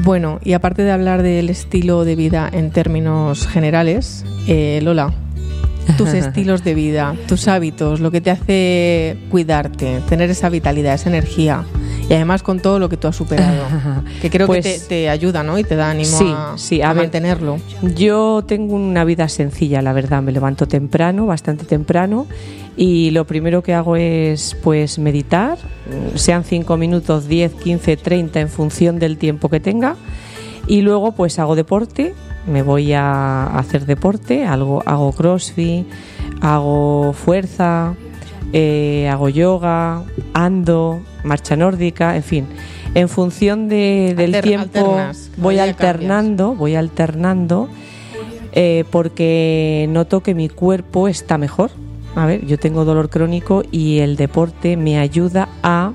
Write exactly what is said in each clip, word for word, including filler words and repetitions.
Bueno, y aparte de hablar del estilo de vida en términos generales, eh, Lola, tus estilos de vida, tus hábitos, lo que te hace cuidarte, tener esa vitalidad, esa energía, y además con todo lo que tú has superado, que creo pues, que te, te ayuda, ¿no? Y te da ánimo sí, a, sí, a, a ver, mantenerlo. Yo tengo una vida sencilla, la verdad. Me levanto temprano, bastante temprano, y lo primero que hago es pues meditar, sean cinco minutos, diez, quince, treinta, en función del tiempo que tenga, y luego pues hago deporte. Me voy a hacer deporte, hago, hago crossfit, hago fuerza, eh, hago yoga, ando, marcha nórdica, en fin. En función de, del Alter, tiempo alternas, voy alternando, cambias. voy alternando eh, porque noto que mi cuerpo está mejor. A ver, yo tengo dolor crónico y el deporte me ayuda a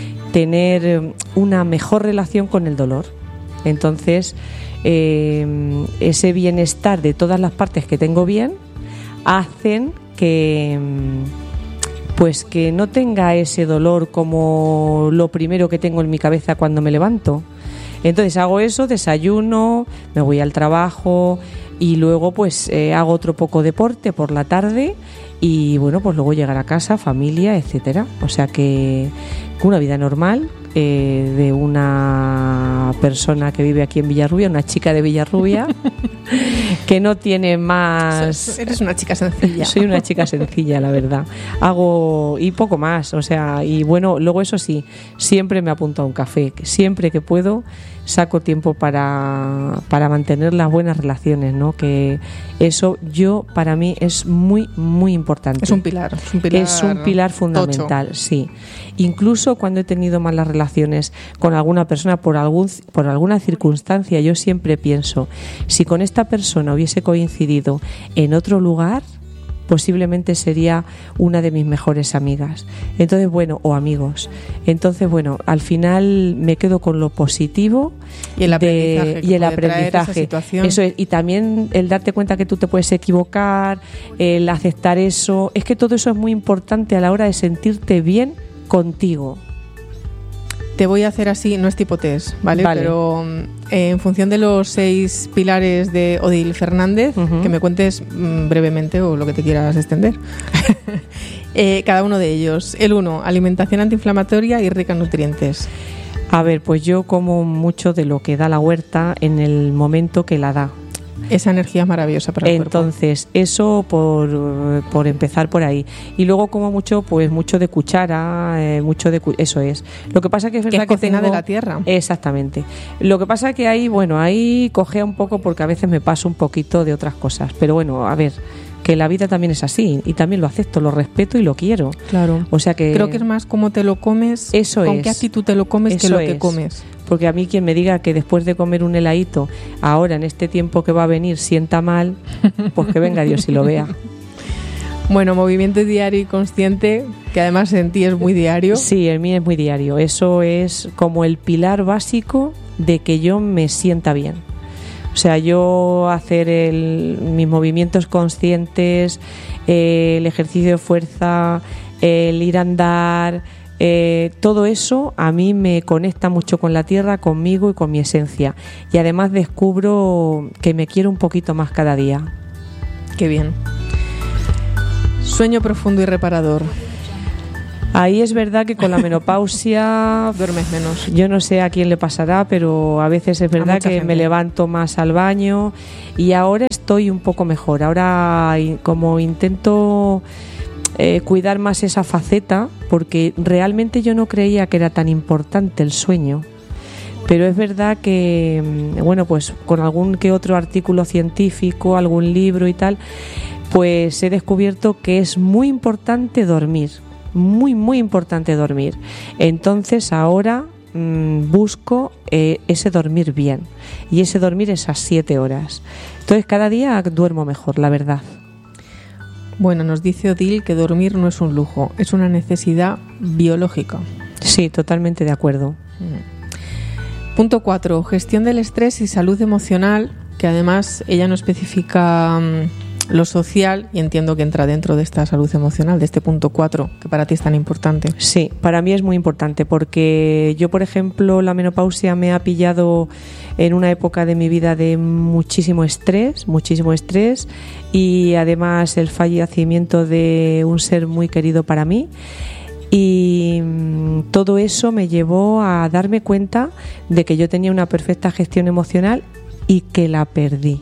tener una mejor relación con el dolor. Entonces, Eh, ese bienestar de todas las partes que tengo bien hacen que pues que no tenga ese dolor como lo primero que tengo en mi cabeza cuando me levanto. Entonces hago eso, desayuno, me voy al trabajo y luego pues eh, hago otro poco deporte por la tarde y bueno, pues luego llegar a casa, familia, etcétera. O sea que una vida normal eh, de una persona que vive aquí en Villarrubia, una chica de Villarrubia que no tiene más. Eres una chica sencilla. Soy una chica sencilla, la verdad. Hago y poco más, o sea, y bueno, luego eso sí, siempre me apunto a un café, siempre que puedo saco tiempo para, para mantener las buenas relaciones, ¿no? Que eso yo para mí es muy muy importante. Es un pilar, es un pilar, es un pilar fundamental, tocho. Sí. Incluso cuando he tenido malas relaciones con alguna persona por algún por alguna circunstancia, yo siempre pienso, si con esta persona hubiese coincidido en otro lugar, posiblemente sería una de mis mejores amigas. Entonces, bueno, o amigos. Entonces, bueno, al final me quedo con lo positivo y el aprendizaje. De, y el aprendizaje. Eso es, y también el darte cuenta que tú te puedes equivocar, el aceptar eso. Es que todo eso es muy importante a la hora de sentirte bien contigo. Te voy a hacer así, no es tipo test, ¿vale? Vale. Pero eh, en función de los seis pilares de Odil Fernández, uh-huh. que me cuentes mm, brevemente o lo que te quieras extender. eh, cada uno de ellos. El uno, alimentación antiinflamatoria y rica en nutrientes. A ver, pues yo como mucho de lo que da la huerta en el momento que la da. Esa energía es maravillosa para el cuerpo. Entonces, eso por, por empezar por ahí. Y luego como mucho, pues mucho de cuchara, eh, mucho de... Eso es. Lo que pasa que es verdad que, que cocina tengo... de la tierra. Exactamente. Lo que pasa que ahí, bueno, ahí cogea un poco porque a veces me paso un poquito de otras cosas. Pero bueno, a ver, que la vida también es así y también lo acepto, lo respeto y lo quiero. Claro. O sea que... Creo que es más cómo te lo comes, eso con es. qué actitud te lo comes, eso que lo es. que comes. Porque a mí quien me diga que después de comer un heladito, ahora en este tiempo que va a venir, sienta mal, pues que venga Dios y lo vea. Bueno, movimiento diario y consciente, que además en ti es muy diario. Sí, en mí es muy diario. Eso es como el pilar básico de que yo me sienta bien. O sea, yo hacer el, mis movimientos conscientes, eh, el ejercicio de fuerza, el ir a andar... Eh, todo eso a mí me conecta mucho con la tierra, conmigo y con mi esencia, y además descubro que me quiero un poquito más cada día. Qué bien. Sueño profundo y reparador. Ahí es verdad que con la menopausia duermes menos. Yo no sé a quién le pasará, pero a veces es verdad que gente. Me levanto más al baño y ahora estoy un poco mejor. Ahora como intento Eh, cuidar más esa faceta, porque realmente yo no creía que era tan importante el sueño, pero es verdad que bueno, pues con algún que otro artículo científico, algún libro y tal, pues he descubierto que es muy importante dormir, muy muy importante dormir. Entonces ahora mmm, busco eh, ese dormir bien, y ese dormir esas siete horas. Entonces cada día duermo mejor, la verdad. Bueno, nos dice Odil que dormir no es un lujo, es una necesidad biológica. Sí, totalmente de acuerdo. Punto cuatro, gestión del estrés y salud emocional, que además ella no especifica lo social, y entiendo que entra dentro de esta salud emocional, de este punto cuatro, que para ti es tan importante. Sí, para mí es muy importante porque yo, por ejemplo, la menopausia me ha pillado en una época de mi vida de muchísimo estrés, muchísimo estrés, y además el fallecimiento de un ser muy querido para mí. Y todo eso me llevó a darme cuenta de que yo tenía una perfecta gestión emocional y que la perdí.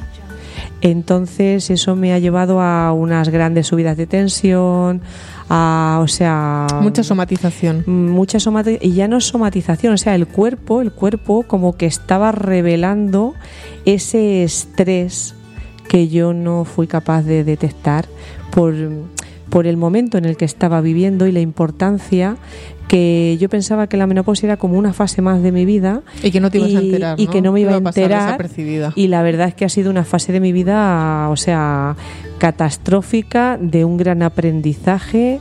Entonces eso me ha llevado a unas grandes subidas de tensión, a, o sea, mucha somatización. Mucha somatización, y ya no es somatización, o sea, el cuerpo, el cuerpo como que estaba revelando ese estrés que yo no fui capaz de detectar por por el momento en el que estaba viviendo y la importancia, que yo pensaba que la menopausia era como una fase más de mi vida y que no te ibas y, a enterar, y ¿no? que no me iba a pasar enterar, desapercibida. Y la verdad es que ha sido una fase de mi vida, o sea, catastrófica, de un gran aprendizaje,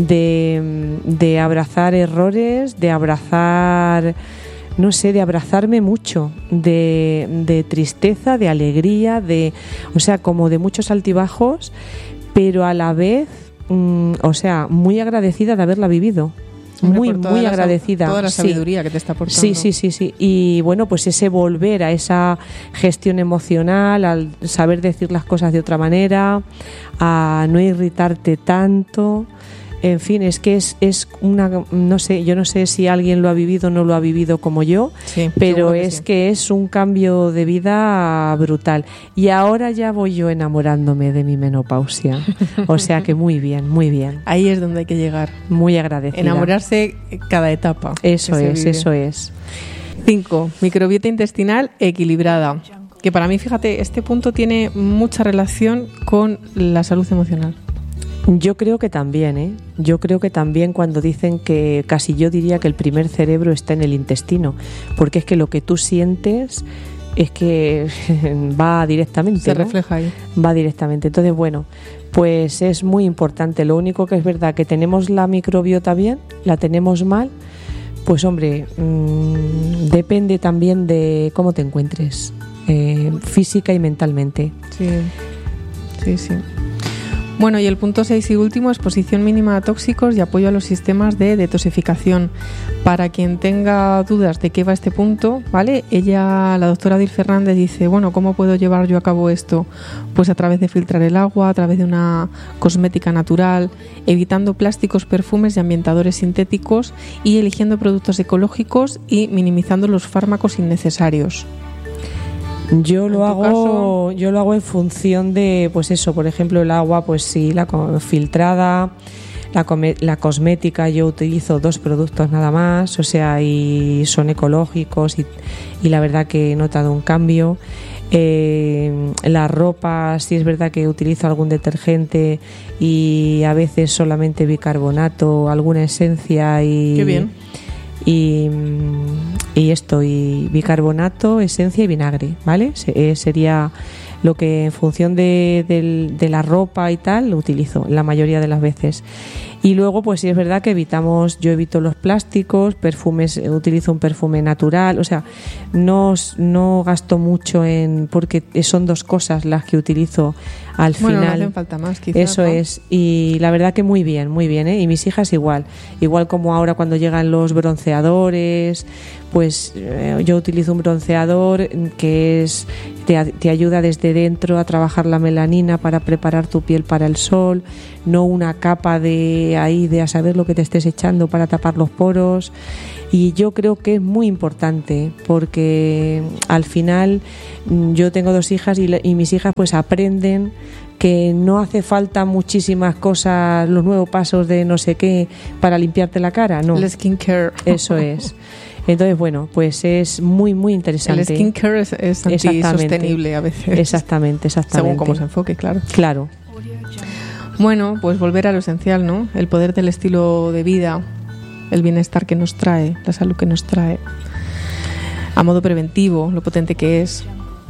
de, de abrazar errores, de abrazar, no sé, de abrazarme mucho, de, de tristeza, de alegría, de, o sea, como de muchos altibajos, pero a la vez, mm, o sea, muy agradecida de haberla vivido. Hombre, muy, por toda muy la, agradecida. Toda la sabiduría sí. que te está aportando. Sí, sí, sí, sí. Y bueno, pues ese volver a esa gestión emocional, al saber decir las cosas de otra manera, a no irritarte tanto. En fin, es que es, es una, no sé, yo no sé si alguien lo ha vivido o no lo ha vivido como yo, sí, pero es que, sí. que es un cambio de vida brutal. Y ahora ya voy yo enamorándome de mi menopausia. O sea que muy bien, muy bien. Ahí es donde hay que llegar. Muy agradecida. Enamorarse cada etapa. Eso es, eso es. Cinco, microbiota intestinal equilibrada. Que para mí, fíjate, este punto tiene mucha relación con la salud emocional. Yo creo que también, ¿eh? Yo creo que también cuando dicen que casi yo diría que el primer cerebro está en el intestino, porque es que lo que tú sientes es que va directamente. Se ¿no? refleja ahí. Va directamente. Entonces, bueno, pues es muy importante. Lo único que es verdad que tenemos la microbiota bien, la tenemos mal, pues hombre, mmm, depende también de cómo te encuentres, eh, física y mentalmente. Sí, sí, sí. Bueno, y el punto seis y último, exposición mínima a tóxicos y apoyo a los sistemas de detoxificación. Para quien tenga dudas de qué va este punto, ¿vale? Ella, la doctora Adil Fernández, dice, bueno, ¿cómo puedo llevar yo a cabo esto? Pues a través de filtrar el agua, a través de una cosmética natural, evitando plásticos, perfumes y ambientadores sintéticos y eligiendo productos ecológicos y minimizando los fármacos innecesarios. Yo lo hago, caso? yo lo hago en función de, pues eso, por ejemplo, el agua, pues sí, la filtrada, la, la cosmética, yo utilizo dos productos nada más, o sea, y son ecológicos y, y la verdad que he notado un cambio. Eh, la ropa, sí es verdad que utilizo algún detergente y a veces solamente bicarbonato, alguna esencia y... Qué bien. Y, y esto, y bicarbonato, esencia y vinagre, ¿vale? Se, eh, sería lo que en función de, de, de la ropa y tal lo utilizo la mayoría de las veces. Y luego pues sí es verdad que evitamos, yo evito los plásticos, perfumes, utilizo un perfume natural, o sea, no, no gasto mucho en, porque son dos cosas las que utilizo al bueno, final. No hacen falta más, quizás, Eso ¿no? es, y la verdad que muy bien, muy bien, ¿eh? Y mis hijas igual, igual como ahora cuando llegan los bronceadores, pues eh, yo utilizo un bronceador que es te, te ayuda desde dentro a trabajar la melanina para preparar tu piel para el sol, no una capa de ahí de a saber lo que te estés echando para tapar los poros. Y yo creo que es muy importante porque al final yo tengo dos hijas y, y mis hijas pues aprenden que no hace falta muchísimas cosas, los nuevos pasos de no sé qué para limpiarte la cara, no. El skincare. Eso es. Entonces, bueno, pues es muy, muy interesante. El skincare es, es antisostenible a veces. Exactamente, exactamente. Según cómo se enfoque, claro. Claro. Bueno, pues volver a lo esencial, ¿no? El poder del estilo de vida, el bienestar que nos trae, la salud que nos trae. A modo preventivo, lo potente que es.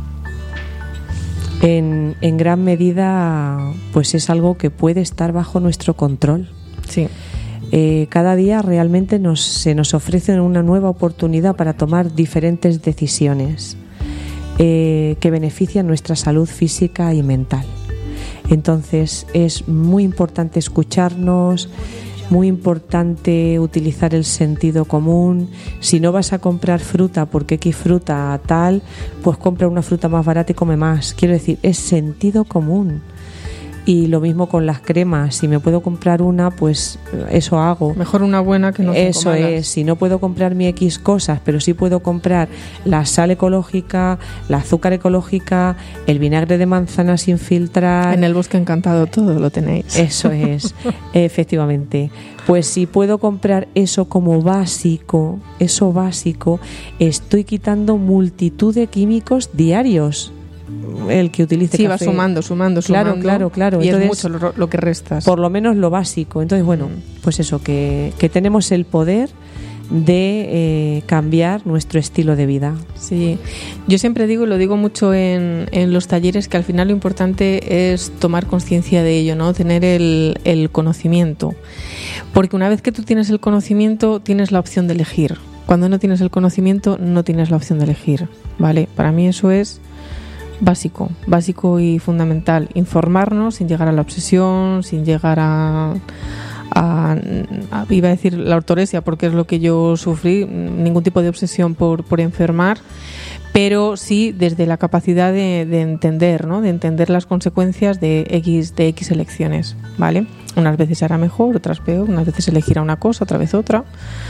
En, en gran medida, pues es algo que puede estar bajo nuestro control. Sí. Eh, cada día realmente nos, se nos ofrece una nueva oportunidad para tomar diferentes decisiones eh, que benefician nuestra salud física y mental. Entonces es muy importante escucharnos, muy importante utilizar el sentido común. Si no vas a comprar fruta porque X fruta tal, pues compra una fruta más barata y come más. Quiero decir, es sentido común. Y lo mismo con las cremas. Si me puedo comprar una, pues eso hago. Mejor una buena que no cinco Eso malas. es. Si no puedo comprar mi X cosas, pero sí puedo comprar la sal ecológica, la azúcar ecológica, el vinagre de manzana sin filtrar. En el Bosque Encantado todo lo tenéis. Eso es, efectivamente. Pues si puedo comprar eso como básico, eso básico, estoy quitando multitud de químicos diarios. El que utilice sí, café. va sumando, sumando, sumando. Claro, claro, claro. Y Entonces, es mucho lo, lo que restas. Por lo menos lo básico. Entonces, bueno, pues eso, que, que tenemos el poder de eh, cambiar nuestro estilo de vida. Sí, yo siempre digo, y lo digo mucho en, en los talleres, que al final lo importante es tomar conciencia de ello, ¿no? Tener el, el conocimiento. Porque una vez que tú tienes el conocimiento, tienes la opción de elegir. Cuando no tienes el conocimiento, no tienes la opción de elegir, ¿vale? Para mí eso es básico, básico y fundamental. Informarnos sin llegar a la obsesión, sin llegar a, a, a iba a decir la ortoresia, porque es lo que yo sufrí, ningún tipo de obsesión por, por enfermar, pero sí desde la capacidad de, de entender, ¿no? De entender las consecuencias de X, de X elecciones, ¿vale? Unas veces será mejor, otras peor, unas veces elegirá una cosa, otra vez otra.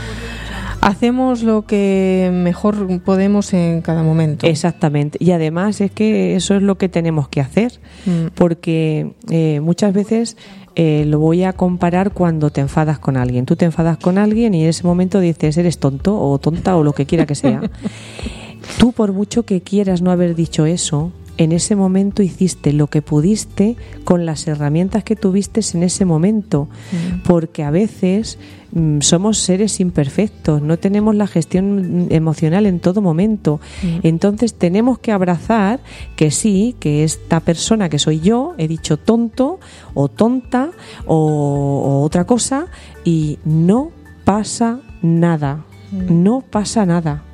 Hacemos lo que mejor podemos en cada momento. Exactamente. Y además es que eso es lo que tenemos que hacer, mm. porque eh, muchas veces eh, lo voy a comparar cuando te enfadas con alguien. Tú te enfadas con alguien y en ese momento dices, eres tonto o tonta o lo que quiera que sea. Tú, por mucho que quieras no haber dicho eso, en ese momento hiciste lo que pudiste con las herramientas que tuviste en ese momento, mm. porque a veces mm, somos seres imperfectos, no tenemos la gestión emocional en todo momento, mm. entonces tenemos que abrazar que sí, que esta persona que soy yo, he dicho tonto o tonta o, o otra cosa y no pasa nada, mm. no pasa nada.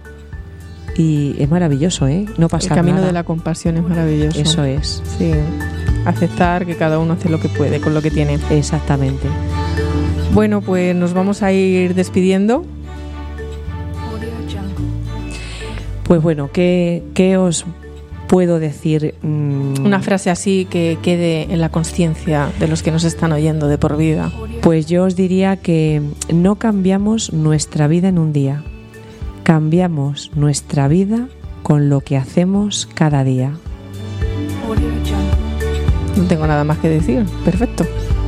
Y es maravilloso, ¿eh? No pasa nada. El camino de la compasión es maravilloso. Eso es. Sí. Aceptar que cada uno hace lo que puede con lo que tiene. Exactamente. Bueno, pues nos vamos a ir despidiendo. Pues bueno, ¿qué, qué os puedo decir? Mm, Una frase así que quede en la conciencia de los que nos están oyendo de por vida. Pues yo os diría que no cambiamos nuestra vida en un día. Cambiamos nuestra vida con lo que hacemos cada día. No tengo nada más que decir. Perfecto.